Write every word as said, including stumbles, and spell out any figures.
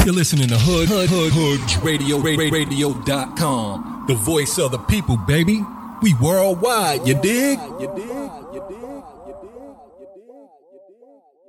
You're listening to Hood, Hood, Hood, Hood Radio, Radio dot com. The voice of the people, baby. We worldwide, you dig? You dig? You dig? You dig? You dig?